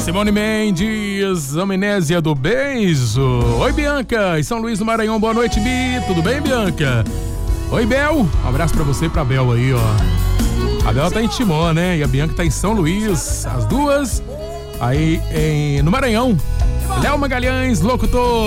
Simone Mendes, Amnésia do Beijo. Oi, Bianca, em São Luís do Maranhão, boa noite, Bi. Tudo bem, Bianca? Oi, Bel, um abraço pra você e pra Bel aí, ó. A Bel tá em Timó, né? E a Bianca tá em São Luís, as duas aí no Maranhão. Léo Magalhães, locutor.